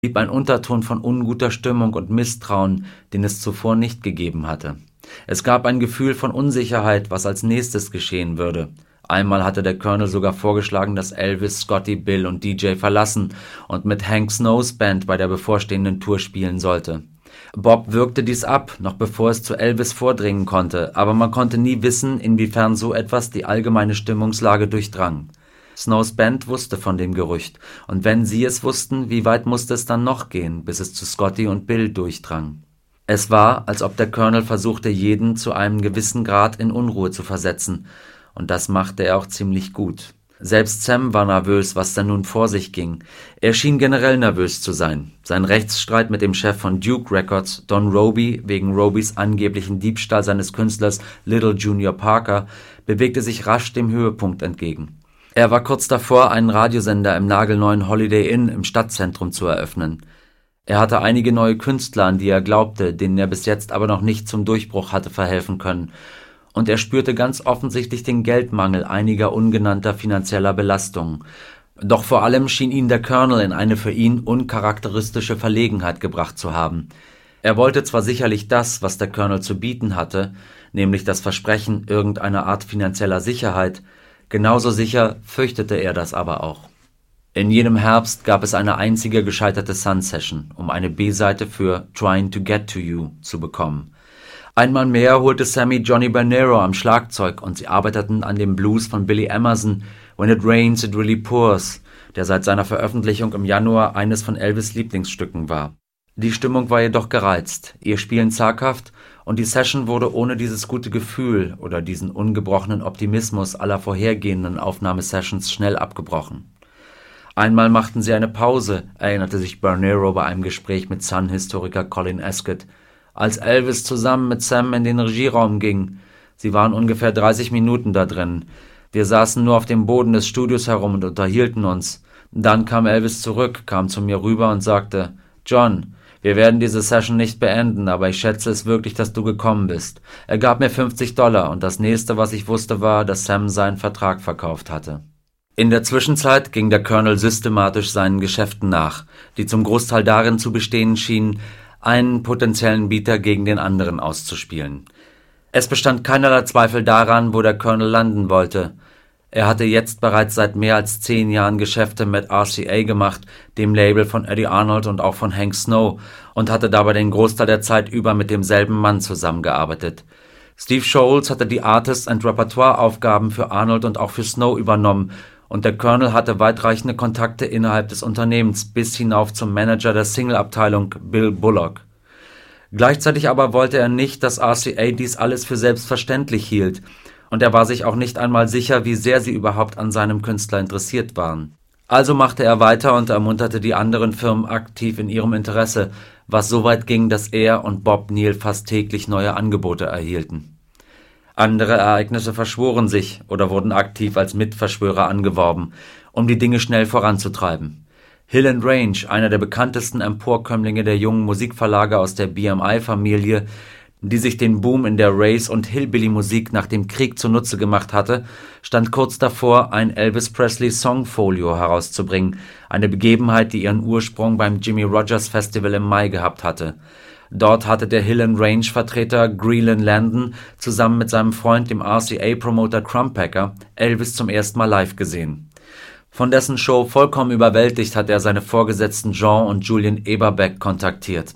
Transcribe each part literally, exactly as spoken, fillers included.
blieb ein Unterton von unguter Stimmung und Misstrauen, den es zuvor nicht gegeben hatte. Es gab ein Gefühl von Unsicherheit, was als nächstes geschehen würde. Einmal hatte der Colonel sogar vorgeschlagen, dass Elvis, Scotty, Bill und D J verlassen und mit Hank Snows Band bei der bevorstehenden Tour spielen sollte. Bob wirkte dies ab, noch bevor es zu Elvis vordringen konnte, aber man konnte nie wissen, inwiefern so etwas die allgemeine Stimmungslage durchdrang. Snows Band wusste von dem Gerücht, und wenn sie es wussten, wie weit musste es dann noch gehen, bis es zu Scotty und Bill durchdrang? Es war, als ob der Colonel versuchte, jeden zu einem gewissen Grad in Unruhe zu versetzen, und das machte er auch ziemlich gut. Selbst Sam war nervös, was da nun vor sich ging. Er schien generell nervös zu sein. Sein Rechtsstreit mit dem Chef von Duke Records, Don Robey, wegen Robys angeblichen Diebstahl seines Künstlers Little Junior Parker, bewegte sich rasch dem Höhepunkt entgegen. Er war kurz davor, einen Radiosender im nagelneuen Holiday Inn im Stadtzentrum zu eröffnen. Er hatte einige neue Künstler, an die er glaubte, denen er bis jetzt aber noch nicht zum Durchbruch hatte verhelfen können. Und er spürte ganz offensichtlich den Geldmangel einiger ungenannter finanzieller Belastungen. Doch vor allem schien ihn der Colonel in eine für ihn uncharakteristische Verlegenheit gebracht zu haben. Er wollte zwar sicherlich das, was der Colonel zu bieten hatte, nämlich das Versprechen irgendeiner Art finanzieller Sicherheit, genauso sicher fürchtete er das aber auch. In jenem Herbst gab es eine einzige gescheiterte Sun-Session, um eine B-Seite für Trying to Get to You zu bekommen. Einmal mehr holte Sammy Johnny Bernero am Schlagzeug und sie arbeiteten an dem Blues von Billy Emerson, When It Rains It Really Pours, der seit seiner Veröffentlichung im Januar eines von Elvis' Lieblingsstücken war. Die Stimmung war jedoch gereizt, ihr Spielen zaghaft, und die Session wurde ohne dieses gute Gefühl oder diesen ungebrochenen Optimismus aller vorhergehenden Aufnahmesessions schnell abgebrochen. Einmal machten sie eine Pause, erinnerte sich Bernero bei einem Gespräch mit Sun-Historiker Colin Escott, als Elvis zusammen mit Sam in den Regieraum ging. Sie waren ungefähr dreißig Minuten da drin. Wir saßen nur auf dem Boden des Studios herum und unterhielten uns. Dann kam Elvis zurück, kam zu mir rüber und sagte, »John, wir werden diese Session nicht beenden, aber ich schätze es wirklich, dass du gekommen bist.« Er gab mir fünfzig Dollar und das nächste, was ich wusste, war, dass Sam seinen Vertrag verkauft hatte. In der Zwischenzeit ging der Colonel systematisch seinen Geschäften nach, die zum Großteil darin zu bestehen schienen, einen potenziellen Bieter gegen den anderen auszuspielen. Es bestand keinerlei Zweifel daran, wo der Colonel landen wollte. Er hatte jetzt bereits seit mehr als zehn Jahren Geschäfte mit R C A gemacht, dem Label von Eddie Arnold und auch von Hank Snow, und hatte dabei den Großteil der Zeit über mit demselben Mann zusammengearbeitet. Steve Sholes hatte die Artist- and Repertoire-Aufgaben für Arnold und auch für Snow übernommen, und der Colonel hatte weitreichende Kontakte innerhalb des Unternehmens bis hinauf zum Manager der Single-Abteilung, Bill Bullock. Gleichzeitig aber wollte er nicht, dass R C A dies alles für selbstverständlich hielt, und er war sich auch nicht einmal sicher, wie sehr sie überhaupt an seinem Künstler interessiert waren. Also machte er weiter und ermunterte die anderen Firmen aktiv in ihrem Interesse, was so weit ging, dass er und Bob Neal fast täglich neue Angebote erhielten. Andere Ereignisse verschworen sich oder wurden aktiv als Mitverschwörer angeworben, um die Dinge schnell voranzutreiben. Hill and Range, einer der bekanntesten Emporkömmlinge der jungen Musikverlage aus der B M I-Familie, die sich den Boom in der Race- und Hillbilly-Musik nach dem Krieg zunutze gemacht hatte, stand kurz davor, ein Elvis Presley Songfolio herauszubringen, eine Begebenheit, die ihren Ursprung beim Jimmy Rogers Festival im Mai gehabt hatte. Dort hatte der Hill and Range Vertreter Greelyn Landon zusammen mit seinem Freund, dem R C A-Promoter Crumpacker, Elvis zum ersten Mal live gesehen. Von dessen Show vollkommen überwältigt hat er seine Vorgesetzten Jean und Julian Eberbeck kontaktiert.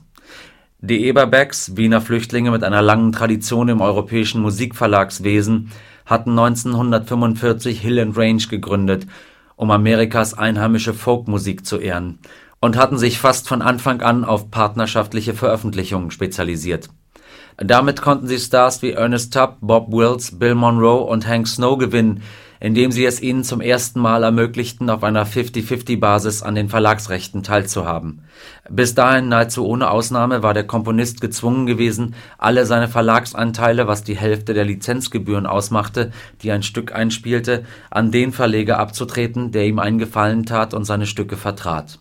Die Eberbecks, Wiener Flüchtlinge mit einer langen Tradition im europäischen Musikverlagswesen, hatten neunzehnhundertfünfundvierzig Hill and Range gegründet, um Amerikas einheimische Folkmusik zu ehren, und hatten sich fast von Anfang an auf partnerschaftliche Veröffentlichungen spezialisiert. Damit konnten sie Stars wie Ernest Tubb, Bob Wills, Bill Monroe und Hank Snow gewinnen, indem sie es ihnen zum ersten Mal ermöglichten, auf einer fifty-fifty-Basis an den Verlagsrechten teilzuhaben. Bis dahin nahezu ohne Ausnahme war der Komponist gezwungen gewesen, alle seine Verlagsanteile, was die Hälfte der Lizenzgebühren ausmachte, die ein Stück einspielte, an den Verleger abzutreten, der ihm einen Gefallen tat und seine Stücke vertrat.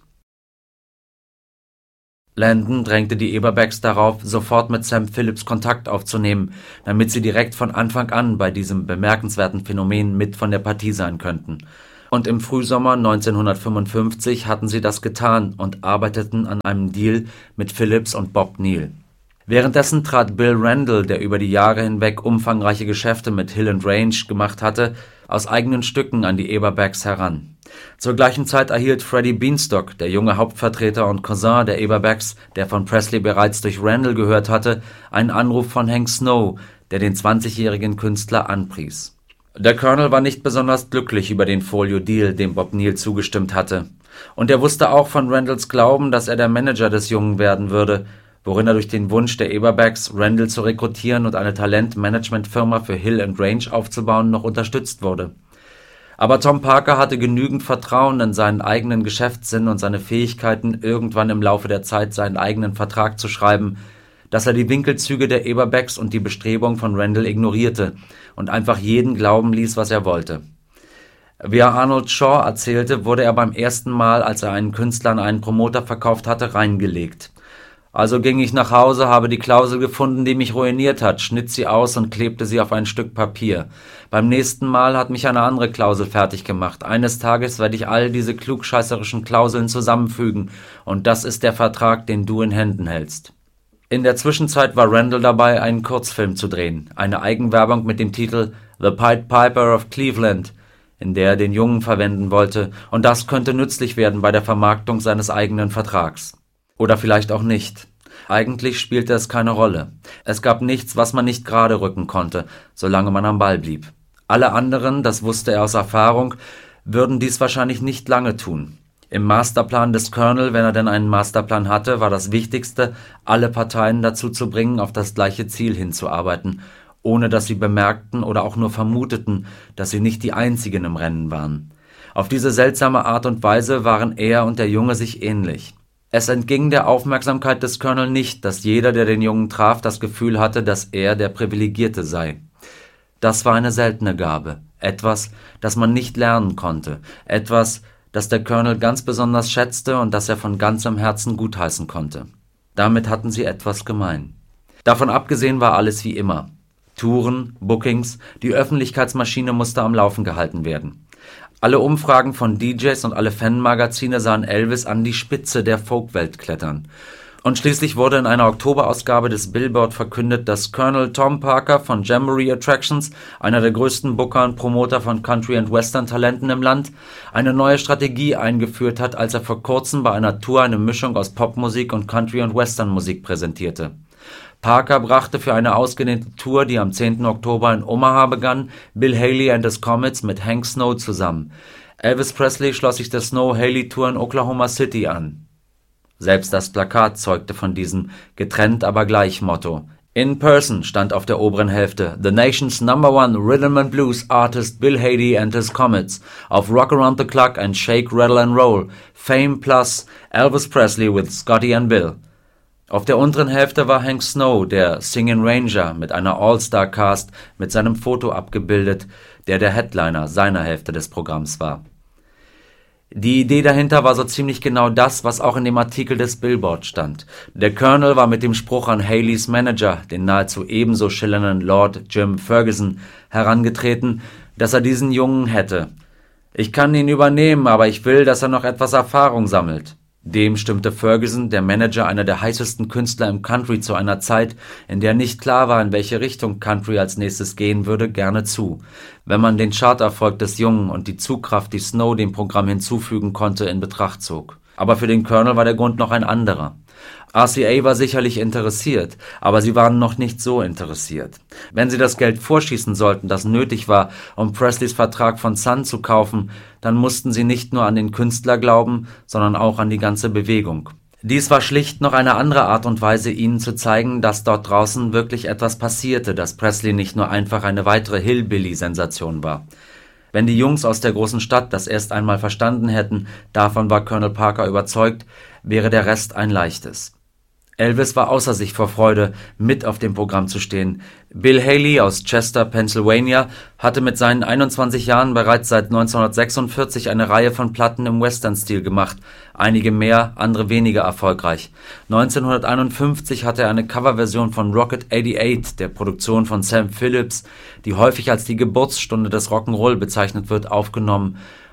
Landon drängte die Eberbecks darauf, sofort mit Sam Phillips Kontakt aufzunehmen, damit sie direkt von Anfang an bei diesem bemerkenswerten Phänomen mit von der Partie sein könnten. und im Frühsommer neunzehnhundertfünfundfünfzig hatten sie das getan und arbeiteten an einem Deal mit Phillips und Bob Neal. Währenddessen trat Bill Randle, der über die Jahre hinweg umfangreiche Geschäfte mit Hill and Range gemacht hatte, aus eigenen Stücken an die Eberbacks heran. Zur gleichen Zeit erhielt Freddie Beanstalk, der junge Hauptvertreter und Cousin der Eberbacks, der von Presley bereits durch Randle gehört hatte, einen Anruf von Hank Snow, der den zwanzigjährigen Künstler anpries. Der Colonel war nicht besonders glücklich über den Folio-Deal, dem Bob Neal zugestimmt hatte. Und er wusste auch von Randles Glauben, dass er der Manager des Jungen werden würde, worin er durch den Wunsch der Eberbacks, Randle zu rekrutieren und eine Talentmanagementfirma für Hill and Range aufzubauen, noch unterstützt wurde. Aber Tom Parker hatte genügend Vertrauen in seinen eigenen Geschäftssinn und seine Fähigkeiten, irgendwann im Laufe der Zeit seinen eigenen Vertrag zu schreiben, dass er die Winkelzüge der Eberbacks und die Bestrebungen von Randle ignorierte und einfach jeden glauben ließ, was er wollte. Wie er Arnold Shaw erzählte, wurde er beim ersten Mal, als er einen Künstler an einen Promoter verkauft hatte, reingelegt. Also ging ich nach Hause, habe die Klausel gefunden, die mich ruiniert hat, schnitt sie aus und klebte sie auf ein Stück Papier. Beim nächsten Mal hat mich eine andere Klausel fertig gemacht. Eines Tages werde ich all diese klugscheißerischen Klauseln zusammenfügen, und das ist der Vertrag, den du in Händen hältst. In der Zwischenzeit war Randle dabei, einen Kurzfilm zu drehen, eine Eigenwerbung mit dem Titel The Pied Piper of Cleveland, in der er den Jungen verwenden wollte, und das könnte nützlich werden bei der Vermarktung seines eigenen Vertrags. Oder vielleicht auch nicht. Eigentlich spielte es keine Rolle. Es gab nichts, was man nicht gerade rücken konnte, solange man am Ball blieb. Alle anderen, das wusste er aus Erfahrung, würden dies wahrscheinlich nicht lange tun. Im Masterplan des Colonel, wenn er denn einen Masterplan hatte, war das Wichtigste, alle Parteien dazu zu bringen, auf das gleiche Ziel hinzuarbeiten, ohne dass sie bemerkten oder auch nur vermuteten, dass sie nicht die einzigen im Rennen waren. Auf diese seltsame Art und Weise waren er und der Junge sich ähnlich. Es entging der Aufmerksamkeit des Colonel nicht, dass jeder, der den Jungen traf, das Gefühl hatte, dass er der Privilegierte sei. Das war eine seltene Gabe, etwas, das man nicht lernen konnte, etwas, das der Colonel ganz besonders schätzte und das er von ganzem Herzen gutheißen konnte. Damit hatten sie etwas gemein. Davon abgesehen war alles wie immer. Touren, Bookings, die Öffentlichkeitsmaschine musste am Laufen gehalten werden. Alle Umfragen von D Js und alle Fanmagazine sahen Elvis an die Spitze der Folkwelt klettern. Und schließlich wurde in einer Oktoberausgabe des Billboard verkündet, dass Colonel Tom Parker von Jamboree Attractions, einer der größten Booker und Promoter von Country- und Western-Talenten im Land, eine neue Strategie eingeführt hat, als er vor kurzem bei einer Tour eine Mischung aus Popmusik und Country- und Western-Musik präsentierte. Parker brachte für eine ausgedehnte Tour, die am zehnten Oktober in Omaha begann, Bill Haley and his Comets mit Hank Snow zusammen. Elvis Presley schloss sich der Snow-Haley-Tour in Oklahoma City an. Selbst das Plakat zeugte von diesem getrennt aber gleich Motto. In person stand auf der oberen Hälfte The Nation's Number One Rhythm and Blues Artist Bill Haley and his Comets auf Rock Around the Clock and Shake, Rattle and Roll. Fame plus Elvis Presley with Scotty and Bill. Auf der unteren Hälfte war Hank Snow, der Singin' Ranger, mit einer All-Star-Cast mit seinem Foto abgebildet, der der Headliner seiner Hälfte des Programms war. Die Idee dahinter war so ziemlich genau das, was auch in dem Artikel des Billboard stand. Der Colonel war mit dem Spruch an Haleys Manager, den nahezu ebenso schillernden Lord Jim Ferguson, herangetreten, dass er diesen Jungen hätte. Ich kann ihn übernehmen, aber ich will, dass er noch etwas Erfahrung sammelt. Dem stimmte Ferguson, der Manager einer der heißesten Künstler im Country zu einer Zeit, in der nicht klar war, in welche Richtung Country als nächstes gehen würde, gerne zu, wenn man den Charterfolg des Jungen und die Zugkraft, die Snow dem Programm hinzufügen konnte, in Betracht zog. Aber für den Colonel war der Grund noch ein anderer. R C A war sicherlich interessiert, aber sie waren noch nicht so interessiert. Wenn sie das Geld vorschießen sollten, das nötig war, um Presleys Vertrag von Sun zu kaufen, dann mussten sie nicht nur an den Künstler glauben, sondern auch an die ganze Bewegung. Dies war schlicht noch eine andere Art und Weise, ihnen zu zeigen, dass dort draußen wirklich etwas passierte, dass Presley nicht nur einfach eine weitere Hillbilly-Sensation war. Wenn die Jungs aus der großen Stadt das erst einmal verstanden hätten, davon war Colonel Parker überzeugt, wäre der Rest ein leichtes. Elvis war außer sich vor Freude, mit auf dem Programm zu stehen. Bill Haley aus Chester, Pennsylvania, hatte mit seinen einundzwanzig Jahren bereits seit neunzehnhundertsechsundvierzig eine Reihe von Platten im Western-Stil gemacht, einige mehr, andere weniger erfolgreich. neunzehnhunderteinundfünfzig hatte er eine Coverversion von Rocket achtundachtzig, der Produktion von Sam Phillips, die häufig als die Geburtsstunde des Rock'n'Roll bezeichnet wird, aufgenommen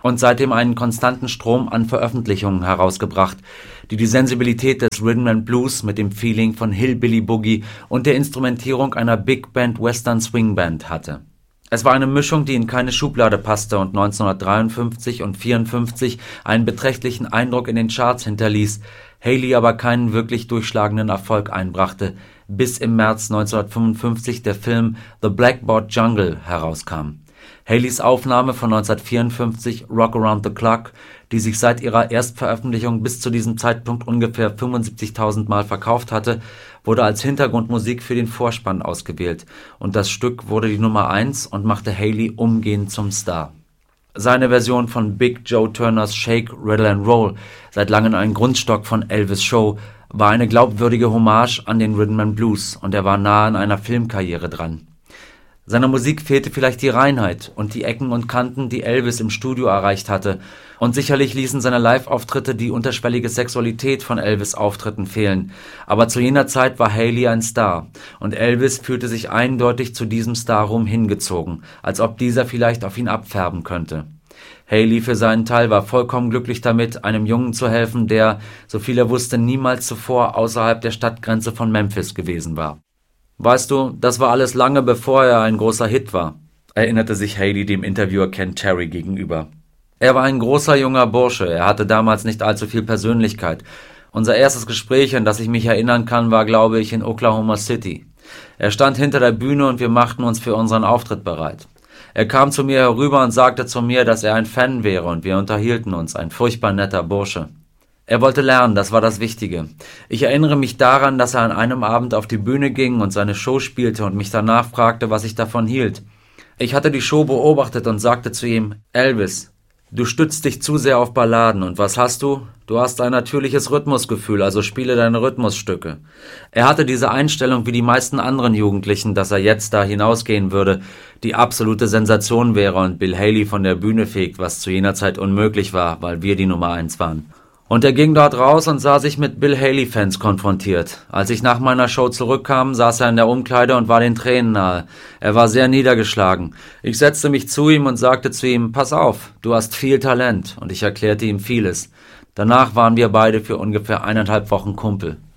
und seitdem einen konstanten Strom an Veröffentlichungen herausgebracht, die die Sensibilität des Rhythm and Blues mit dem Feeling von Hillbilly Boogie und der Instrumentierung einer Big Band Western Swing Band hatte. Es war eine Mischung, die in keine Schublade passte und neunzehnhundertdreiundfünfzig und vierundfünfzig einen beträchtlichen Eindruck in den Charts hinterließ, Hayley aber keinen wirklich durchschlagenden Erfolg einbrachte, bis im März neunzehnhundertfünfundfünfzig der Film The Blackboard Jungle herauskam. Hayleys Aufnahme von neunzehnhundertvierundfünfzig Rock Around the Clock, die sich seit ihrer Erstveröffentlichung bis zu diesem Zeitpunkt ungefähr fünfundsiebzigtausend Mal verkauft hatte, wurde als Hintergrundmusik für den Vorspann ausgewählt, und das Stück wurde die Nummer eins und machte Hayley umgehend zum Star. Seine Version von Big Joe Turners Shake, Rattle and Roll, seit langem ein Grundstock von Elvis' Show, war eine glaubwürdige Hommage an den Rhythm and Blues, und er war nahe an einer Filmkarriere dran. Seiner Musik fehlte vielleicht die Reinheit und die Ecken und Kanten, die Elvis im Studio erreicht hatte, und sicherlich ließen seine Live-Auftritte die unterschwellige Sexualität von Elvis' Auftritten fehlen, aber zu jener Zeit war Hayley ein Star, und Elvis fühlte sich eindeutig zu diesem Starruhm hingezogen, als ob dieser vielleicht auf ihn abfärben könnte. Hayley für seinen Teil war vollkommen glücklich damit, einem Jungen zu helfen, der, so viel er wusste, niemals zuvor außerhalb der Stadtgrenze von Memphis gewesen war. Weißt du, das war alles lange bevor er ein großer Hit war, erinnerte sich Hayley dem Interviewer Ken Terry gegenüber. Er war ein großer junger Bursche, er hatte damals nicht allzu viel Persönlichkeit. Unser erstes Gespräch, an das ich mich erinnern kann, war, glaube ich, in Oklahoma City. Er stand hinter der Bühne und wir machten uns für unseren Auftritt bereit. Er kam zu mir herüber und sagte zu mir, dass er ein Fan wäre, und wir unterhielten uns, ein furchtbar netter Bursche. Er wollte lernen, das war das Wichtige. Ich erinnere mich daran, dass er an einem Abend auf die Bühne ging und seine Show spielte und mich danach fragte, was ich davon hielt. Ich hatte die Show beobachtet und sagte zu ihm: Elvis, du stützt dich zu sehr auf Balladen, und was hast du? Du hast ein natürliches Rhythmusgefühl, also spiele deine Rhythmusstücke. Er hatte diese Einstellung wie die meisten anderen Jugendlichen, dass er jetzt da hinausgehen würde, die absolute Sensation wäre und Bill Haley von der Bühne fegt, was zu jener Zeit unmöglich war, weil wir die Nummer eins waren. Und er ging dort raus und sah sich mit Bill Haley-Fans konfrontiert. Als ich nach meiner Show zurückkam, saß er in der Umkleide und war den Tränen nahe. Er war sehr niedergeschlagen. Ich setzte mich zu ihm und sagte zu ihm: Pass auf, du hast viel Talent. Und ich erklärte ihm vieles. Danach waren wir beide für ungefähr eineinhalb Wochen Kumpel.